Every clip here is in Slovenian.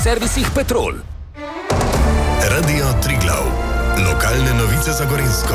Servisih Petrol. Radio Triglav. Lokalne novice za Gorenjsko.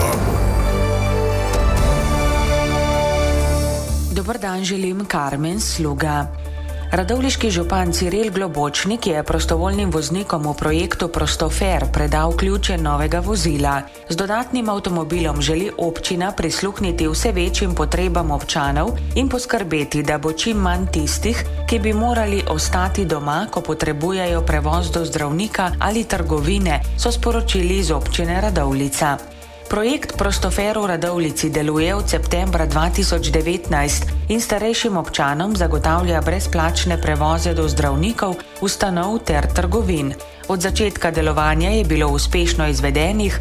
Dober dan želim, Karmen Sluga. Radovljiški župan Ciril Globočnik je prostovoljnim voznikom v projektu Prostofer predal ključe novega vozila. Z dodatnim avtomobilom želi občina prisluhniti vse večjim potrebam občanov in poskrbeti, da bo čim manj tistih, ki bi morali ostati doma, ko potrebujejo prevoz do zdravnika ali trgovine, so sporočili iz občine Radovljica. Projekt Prostofer v Radovljici deluje od septembra 2019 in starejšim občanom zagotavlja brezplačne prevoze do zdravnikov, ustanov ter trgovin. Od začetka delovanja je bilo uspešno izvedenih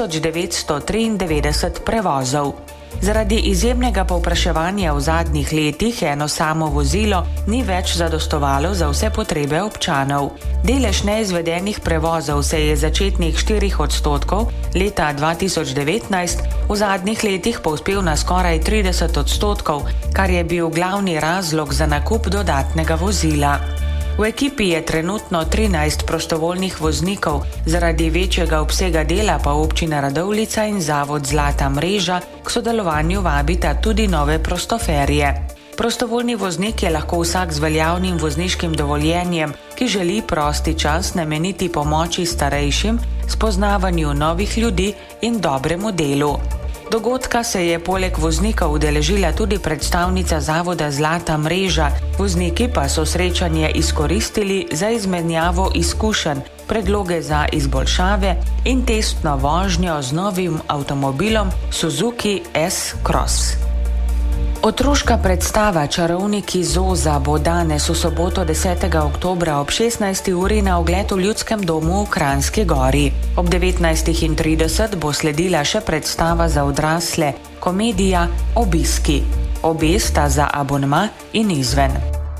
1993 prevozov. Zaradi izjemnega povpraševanja v zadnjih letih eno samo vozilo ni več zadostovalo za vse potrebe občanov. Delež neizvedenih prevozov se je začetnih 4% leta 2019 v zadnjih letih povzpel na skoraj 30%, kar je bil glavni razlog za nakup dodatnega vozila. V ekipi je trenutno 13 prostovoljnih voznikov, zaradi večjega obsega dela pa občina Radovljica in zavod Zlata mreža k sodelovanju vabita tudi nove prostoferje. Prostovoljni voznik je lahko vsak z veljavnim vozniškim dovoljenjem, ki želi prosti čas nameniti pomoči starejšim, spoznavanju novih ljudi in dobremu delu. Dogodka se je poleg voznikov udeležila tudi predstavnica zavoda Zlata mreža, vozniki pa so srečanje izkoristili za izmenjavo izkušenj, predloge za izboljšave in testno vožnjo z novim avtomobilom Suzuki S-Cross. Otroška predstava Čarovniki Zoza bo danes v soboto 10. oktobra ob 16. uri na ogled v Ljudskem domu v Kranjski Gori. Ob 19.30 bo sledila še predstava za odrasle, komedija Obiski. Obe sta za abonma in izven.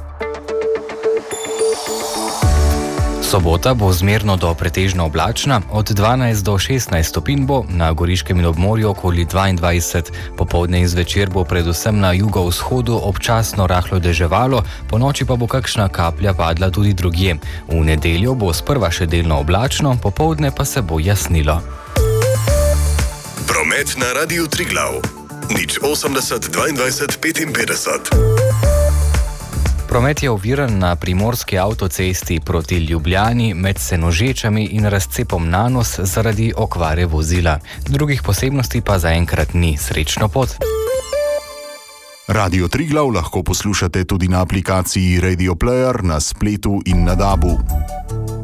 Sobota bo zmerno do pretežno oblačna, od 12 do 16 stopinj bo, na Goriškem in obmorju okoli 22. Popoldne in zvečer bo predvsem na jugovzhodu občasno rahlo deževalo, ponoči pa bo kakšna kaplja padla tudi drugje. V nedeljo bo sprva še delno oblačno, popoldne pa se bo jasnilo. Promet na Radiu Triglav. 080 22 55. Promet je oviran na primorski avtocesti proti Ljubljani med Senožečami in razcepom Nanos zaradi okvare vozila. Drugih posebnosti pa zaenkrat ni. Srečno pot! Radio Triglav lahko poslušate tudi na aplikaciji Radio Player, na spletu in na DAB-u.